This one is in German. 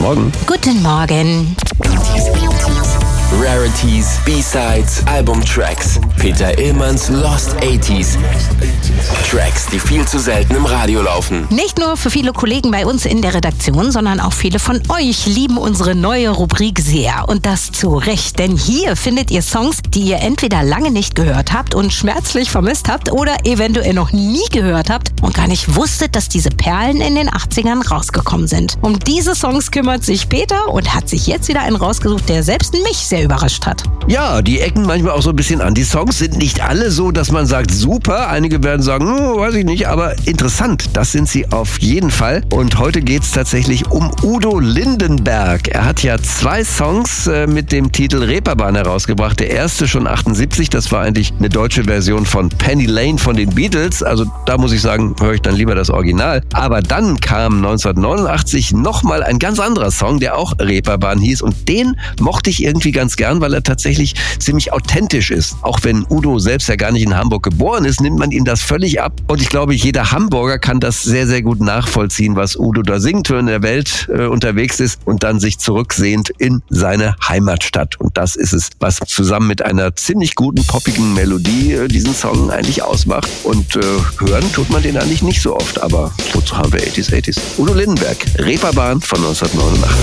Morgen. Guten Morgen. Rarities, B-Sides, Albumtracks. Peter Illmanns Lost 80s. Tracks, die viel zu selten im Radio laufen. Nicht nur für viele Kollegen bei uns in der Redaktion, sondern auch viele von euch lieben unsere neue Rubrik sehr. Und das zu Recht, denn hier findet ihr Songs, die ihr entweder lange nicht gehört habt und schmerzlich vermisst habt oder eventuell noch nie gehört habt und gar nicht wusstet, dass diese Perlen in den 80ern rausgekommen sind. Um diese Songs kümmert sich Peter und hat sich jetzt wieder einen rausgesucht, der selbst mich sehr überrascht hat. Ja, die ecken manchmal auch so ein bisschen an. Die Songs sind nicht alle so, dass man sagt, super. Einige werden sagen, weiß ich nicht, aber interessant. Das sind sie auf jeden Fall. Und heute geht es tatsächlich um Udo Lindenberg. Er hat ja 2 Songs mit dem Titel Reeperbahn herausgebracht. Der erste schon 78, das war eigentlich eine deutsche Version von Penny Lane von den Beatles. Also da muss ich sagen, höre ich dann lieber das Original. Aber dann kam 1989 nochmal ein ganz anderer Song, der auch Reeperbahn hieß. Und den mochte ich irgendwie ganz gern, weil er tatsächlich ziemlich authentisch ist. Auch wenn Udo selbst ja gar nicht in Hamburg geboren ist, nimmt man ihm das völlig ab. Und ich glaube, jeder Hamburger kann das sehr, sehr gut nachvollziehen, was Udo da singt, wenn er in der Welt unterwegs ist und dann sich zurücksehnt in seine Heimatstadt. Und das ist es, was zusammen mit einer ziemlich guten, poppigen Melodie diesen Song eigentlich ausmacht. Und hören tut man den eigentlich nicht so oft. Aber wozu haben wir 80s? Udo Lindenberg, Reeperbahn von 1989.